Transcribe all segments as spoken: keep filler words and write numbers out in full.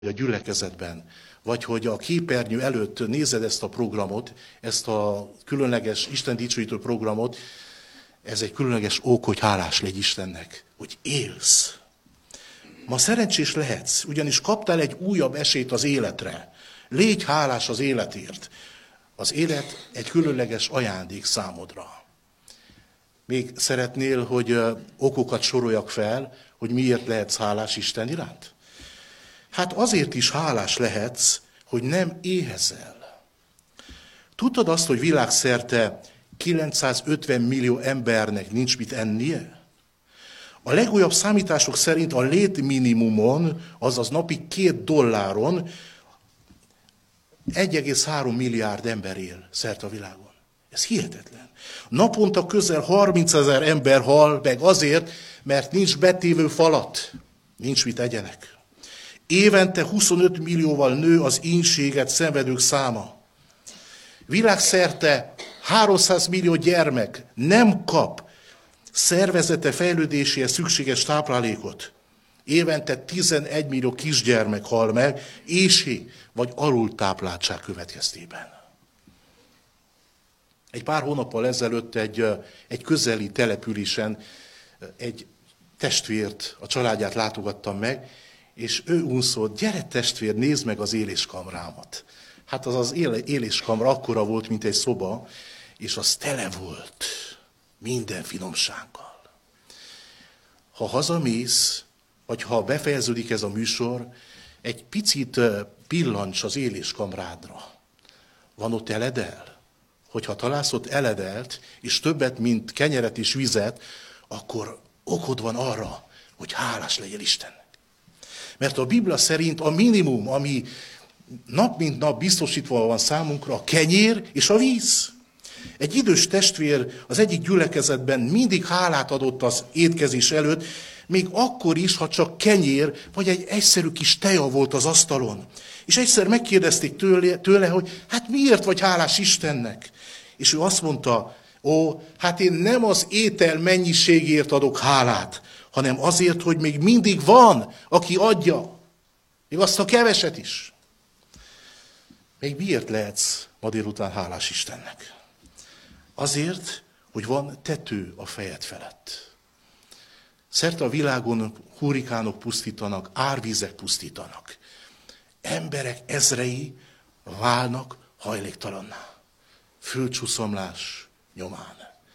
a gyülekezetben, vagy hogy a képernyő előtt nézed ezt a programot, ezt a különleges Isten dicsőítő programot, ez egy különleges ok, hogy hálás légy Istennek, hogy élsz. Ma szerencsés lehetsz, ugyanis kaptál egy újabb esélyt az életre. Légy hálás az életért. Az élet egy különleges ajándék számodra. Még szeretnél, hogy okokat soroljak fel, hogy miért lehetsz hálás Isten iránt? Hát azért is hálás lehetsz, hogy nem éhezel. Tudtad azt, hogy világszerte kilencszázötven millió embernek nincs mit ennie? A legújabb számítások szerint a létminimumon, azaz napi két dolláron egy egész három milliárd ember él szerte a világon. Ez hihetetlen. Naponta közel harmincezer ember hal meg azért, mert nincs betévő falat, nincs mit egyenek. Évente huszonöt millióval nő az ínséget szenvedők száma. Világszerte háromszáz millió gyermek nem kap szervezete fejlődéséhez szükséges táplálékot. Évente tizenegy millió kisgyermek hal meg éhség vagy alultápláltság következtében. Egy pár hónappal ezelőtt egy, egy közeli településen egy testvért, a családját látogattam meg, és ő unszolt, gyere testvér, nézd meg az éléskamrámat. Hát az az éléskamra akkora volt, mint egy szoba, és az tele volt minden finomsággal. Ha hazamész, vagy ha befejeződik ez a műsor, egy picit pillancs az éléskamrádra. Van ott eledel? Hogyha találsz ott eledelt, és többet, mint kenyeret és vizet, akkor okod van arra, hogy hálás legyél Istennek. Mert a Biblia szerint a minimum, ami nap mint nap biztosítva van számunkra, a kenyér és a víz. Egy idős testvér az egyik gyülekezetben mindig hálát adott az étkezés előtt, még akkor is, ha csak kenyér, vagy egy egyszerű kis teja volt az asztalon. És egyszer megkérdezték tőle, tőle, hogy hát miért vagy hálás Istennek? És ő azt mondta, ó, hát én nem az étel mennyiségért adok hálát, hanem azért, hogy még mindig van, aki adja. Még azt a keveset is. Még miért lehetsz ma délután hálás Istennek? Azért, hogy van tető a fejed felett. Szerte a világon hurrikánok pusztítanak, árvízek pusztítanak. Emberek ezrei válnak hajléktalanná. Földcsúszomlás nyomán.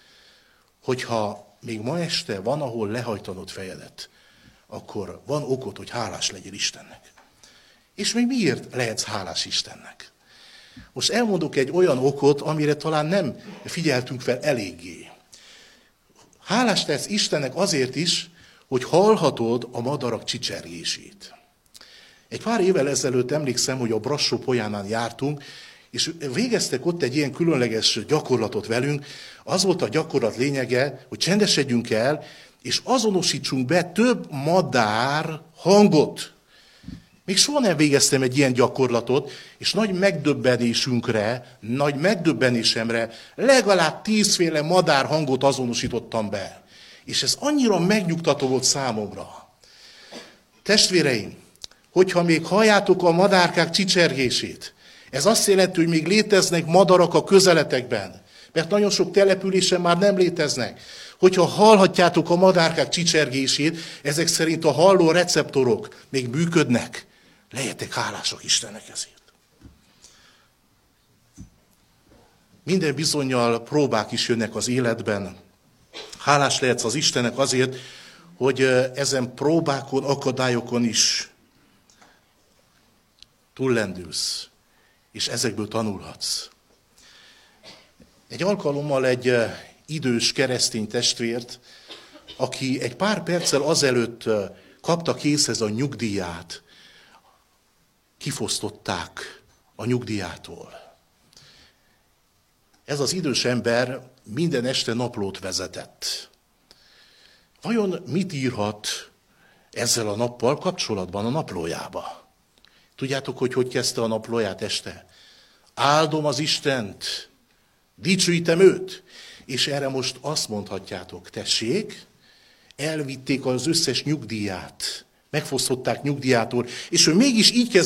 Hogyha még ma este van, ahol lehajtanod fejedet, akkor van okod, hogy hálás legyél Istennek. És még miért lehetsz hálás Istennek? Most elmondok egy olyan okot, amire talán nem figyeltünk fel eléggé. Hálás lehetsz Istennek azért is, hogy hallhatod a madarak csicsergését. Egy pár évvel ezelőtt emlékszem, hogy a Brassó polyánán jártunk, és végeztek ott egy ilyen különleges gyakorlatot velünk. Az volt a gyakorlat lényege, hogy csendesedjünk el, és azonosítsunk be több madár hangot. Még soha nem végeztem egy ilyen gyakorlatot, és nagy megdöbbenésünkre, nagy megdöbbenésemre legalább tízféle madár hangot azonosítottam be. És ez annyira megnyugtató volt számomra. Testvéreim, hogyha még halljátok a madárkák csicsergését, ez azt jelenti, hogy még léteznek madarak a közeletekben, mert nagyon sok településen már nem léteznek. Hogyha hallhatjátok a madárkák csicsergését, ezek szerint a halló receptorok még működnek. Legyetek hálásak Istennek ezért. Minden bizonnyal próbák is jönnek az életben. Hálás lehetsz az Istennek azért, hogy ezen próbákon, akadályokon is túllendülsz, és ezekből tanulhatsz. Egy alkalommal egy idős keresztény testvért, aki egy pár perccel azelőtt kapta készhez a nyugdíját, kifosztották a nyugdíjától. Ez az idős ember minden este naplót vezetett. Vajon mit írhat ezzel a nappal kapcsolatban a naplójába? Tudjátok, hogy hogy kezdte a naplóját este? Áldom az Istent, dicsőítem őt. És erre most azt mondhatjátok, tessék, elvitték az összes nyugdíját, Megfosztották nyugdíjától, és ő mégis így kezd